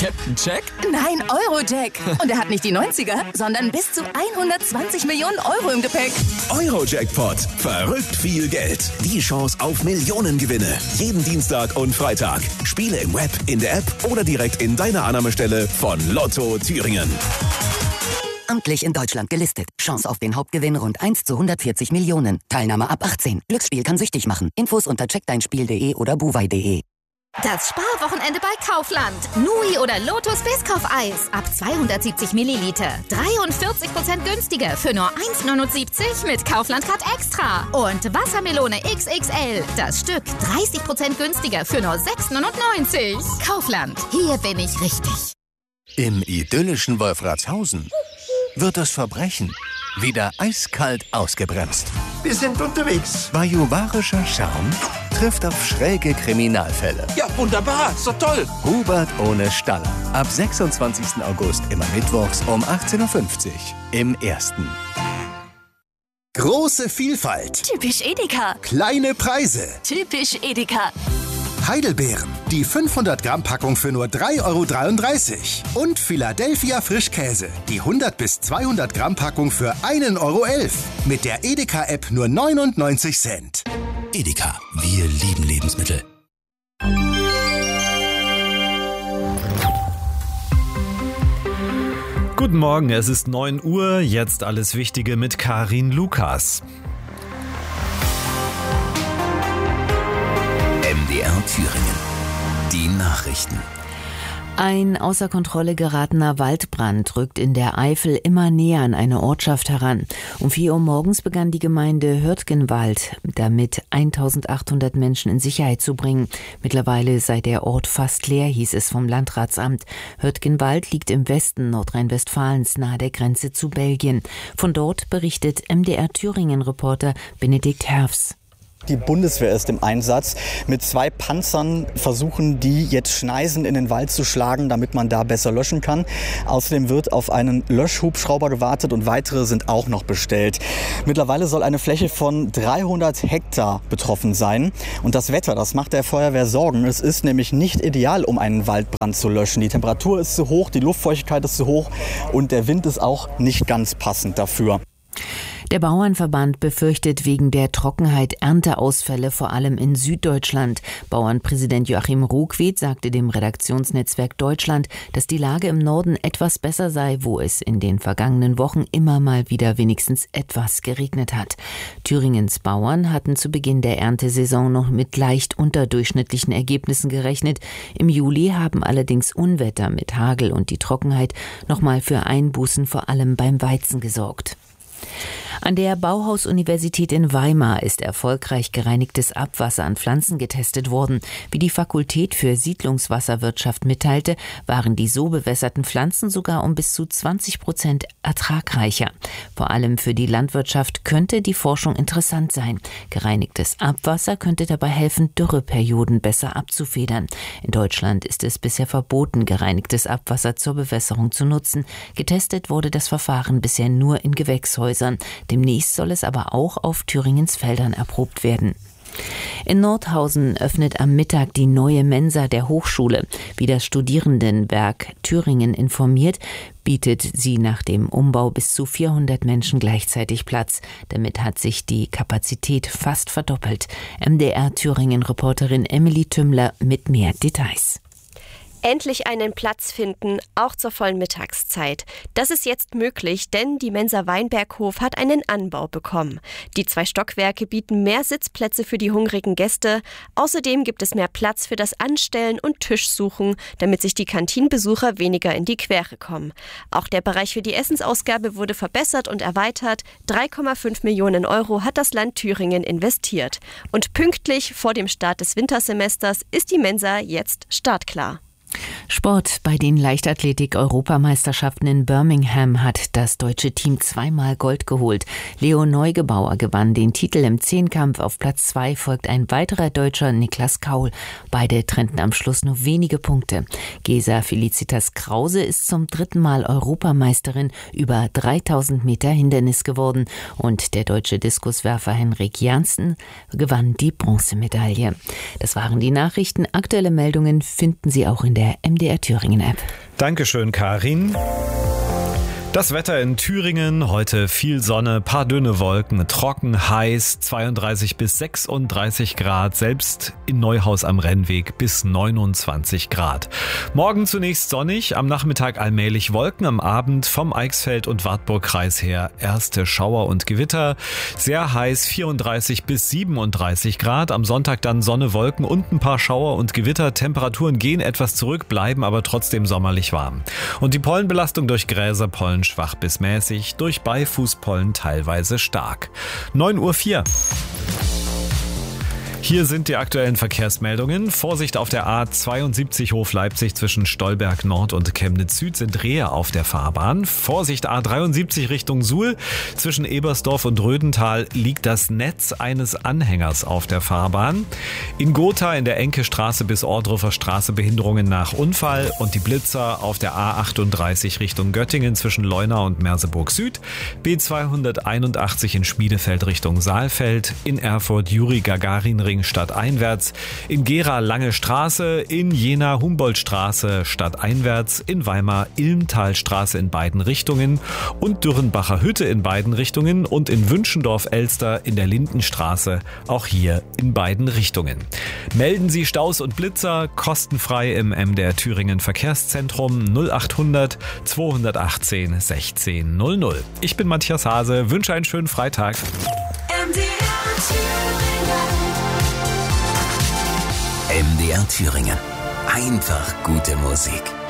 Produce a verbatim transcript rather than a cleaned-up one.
Captain Jack? Nein, Eurojack. Und er hat nicht die neunziger, sondern bis zu hundertzwanzig Millionen Euro im Gepäck. Eurojackpot. Verrückt viel Geld. Die Chance auf Millionengewinne. Jeden Dienstag und Freitag. Spiele im Web, in der App oder direkt in deiner Annahmestelle von Lotto Thüringen. Amtlich in Deutschland gelistet. Chance auf den Hauptgewinn rund eins zu hundertvierzig Millionen. Teilnahme ab achtzehn. Glücksspiel kann süchtig machen. Infos unter check dein spiel punkt de oder buwei punkt de. Das Sparwochenende bei Kaufland. Nui oder Lotus Biscoff-Eis ab zweihundertsiebzig Milliliter. dreiundvierzig Prozent günstiger für nur eins neunundsiebzig mit Kaufland Card Extra. Und Wassermelone X X L. Das Stück dreißig Prozent günstiger für nur sechs neunundneunzig. Kaufland. Hier bin ich richtig. Im idyllischen Wolfratshausen wird das Verbrechen wieder eiskalt ausgebremst. Wir sind unterwegs. Bajuwarischer Charme trifft auf schräge Kriminalfälle. Ja, wunderbar. Ist doch toll. Hubert ohne Staller. Ab sechsundzwanzigsten August immer mittwochs um achtzehn Uhr fünfzig im Ersten. Große Vielfalt. Typisch Edeka. Kleine Preise. Typisch Edeka. Heidelbeeren. Die fünfhundert Gramm Packung für nur drei Euro dreiunddreißig. Und Philadelphia Frischkäse. Die hundert bis zweihundert Gramm Packung für ein Euro elf. Mit der Edeka-App nur neunundneunzig Cent. Edeka. Wir lieben Lebensmittel. Guten Morgen, es ist neun Uhr. Jetzt alles Wichtige mit Karin Lukas. M D R Thüringen. Die Nachrichten. Ein außer Kontrolle geratener Waldbrand rückt in der Eifel immer näher an eine Ortschaft heran. Um vier Uhr morgens begann die Gemeinde Hürtgenwald damit eintausendachthundert Menschen in Sicherheit zu bringen. Mittlerweile sei der Ort fast leer, hieß es vom Landratsamt. Hürtgenwald liegt im Westen Nordrhein-Westfalens nahe der Grenze zu Belgien. Von dort berichtet M D R Thüringen-Reporter Benedikt Herfs. Die Bundeswehr ist im Einsatz. Mit zwei Panzern versuchen die jetzt Schneisen in den Wald zu schlagen, damit man da besser löschen kann. Außerdem wird auf einen Löschhubschrauber gewartet und weitere sind auch noch bestellt. Mittlerweile soll eine Fläche von dreihundert Hektar betroffen sein. Und das Wetter, das macht der Feuerwehr Sorgen. Es ist nämlich nicht ideal, um einen Waldbrand zu löschen. Die Temperatur ist zu hoch, die Luftfeuchtigkeit ist zu hoch und der Wind ist auch nicht ganz passend dafür. Der Bauernverband befürchtet wegen der Trockenheit Ernteausfälle, vor allem in Süddeutschland. Bauernpräsident Joachim Ruckwied sagte dem Redaktionsnetzwerk Deutschland, dass die Lage im Norden etwas besser sei, wo es in den vergangenen Wochen immer mal wieder wenigstens etwas geregnet hat. Thüringens Bauern hatten zu Beginn der Erntesaison noch mit leicht unterdurchschnittlichen Ergebnissen gerechnet. Im Juli haben allerdings Unwetter mit Hagel und die Trockenheit nochmal für Einbußen vor allem beim Weizen gesorgt. An der Bauhaus-Universität in Weimar ist erfolgreich gereinigtes Abwasser an Pflanzen getestet worden. Wie die Fakultät für Siedlungswasserwirtschaft mitteilte, waren die so bewässerten Pflanzen sogar um bis zu zwanzig Prozent ertragreicher. Vor allem für die Landwirtschaft könnte die Forschung interessant sein. Gereinigtes Abwasser könnte dabei helfen, Dürreperioden besser abzufedern. In Deutschland ist es bisher verboten, gereinigtes Abwasser zur Bewässerung zu nutzen. Getestet wurde das Verfahren bisher nur in Gewächshäusern. Demnächst soll es aber auch auf Thüringens Feldern erprobt werden. In Nordhausen öffnet am Mittag die neue Mensa der Hochschule. Wie das Studierendenwerk Thüringen informiert, bietet sie nach dem Umbau bis zu vierhundert Menschen gleichzeitig Platz. Damit hat sich die Kapazität fast verdoppelt. M D R Thüringen-Reporterin Emily Tümmler mit mehr Details. Endlich einen Platz finden, auch zur vollen Mittagszeit. Das ist jetzt möglich, denn die Mensa Weinberghof hat einen Anbau bekommen. Die zwei Stockwerke bieten mehr Sitzplätze für die hungrigen Gäste. Außerdem gibt es mehr Platz für das Anstellen und Tischsuchen, damit sich die Kantinenbesucher weniger in die Quere kommen. Auch der Bereich für die Essensausgabe wurde verbessert und erweitert. drei Komma fünf Millionen Euro hat das Land Thüringen investiert. Und pünktlich vor dem Start des Wintersemesters ist die Mensa jetzt startklar. Sport. Bei den Leichtathletik-Europameisterschaften in Birmingham hat das deutsche Team zweimal Gold geholt. Leo Neugebauer gewann den Titel im Zehnkampf. Auf Platz zwei folgt ein weiterer Deutscher, Niklas Kaul. Beide trennten am Schluss nur wenige Punkte. Gesa Felicitas Krause ist zum dritten Mal Europameisterin über dreitausend Meter Hindernis geworden. Und der deutsche Diskuswerfer Henrik Janssen gewann die Bronzemedaille. Das waren die Nachrichten. Aktuelle Meldungen finden Sie auch in der M M D R Thüringen App. Dankeschön, Karin. Das Wetter in Thüringen, heute viel Sonne, paar dünne Wolken, trocken, heiß, zweiunddreißig bis sechsunddreißig Grad, selbst in Neuhaus am Rennweg bis neunundzwanzig Grad. Morgen zunächst sonnig, am Nachmittag allmählich Wolken, am Abend vom Eichsfeld und Wartburgkreis her erste Schauer und Gewitter. Sehr heiß, vierunddreißig bis siebenunddreißig Grad, am Sonntag dann Sonne, Wolken und ein paar Schauer und Gewitter. Temperaturen gehen etwas zurück, bleiben aber trotzdem sommerlich warm. Und die Pollenbelastung durch Gräser, Pollen schwach bis mäßig, durch Beifußpollen teilweise stark. neun Uhr vier. Hier sind die aktuellen Verkehrsmeldungen. Vorsicht auf der A zweiundsiebzig Hof Leipzig zwischen Stolberg Nord und Chemnitz Süd sind Rehe auf der Fahrbahn. Vorsicht A dreiundsiebzig Richtung Suhl. Zwischen Ebersdorf und Rödental liegt das Netz eines Anhängers auf der Fahrbahn. In Gotha in der Enke-Straße bis Ohrdruffer Straße Behinderungen nach Unfall und die Blitzer auf der A achtunddreißig Richtung Göttingen zwischen Leuna und Merseburg Süd. B zweihunderteinundachtzig in Schmiedefeld Richtung Saalfeld. In Erfurt Juri-Gagarin-Ring stadteinwärts, in Gera Lange Straße, in Jena Humboldtstraße stadteinwärts, in Weimar Ilmtalstraße in beiden Richtungen und Dürrenbacher Hütte in beiden Richtungen und in Wünschendorf-Elster in der Lindenstraße, auch hier in beiden Richtungen. Melden Sie Staus und Blitzer kostenfrei im M D R Thüringen Verkehrszentrum null achthundert zweihundertachtzehn sechzehn null null. Ich bin Matthias Hase, wünsche einen schönen Freitag. M D R Thüringen. Einfach gute Musik.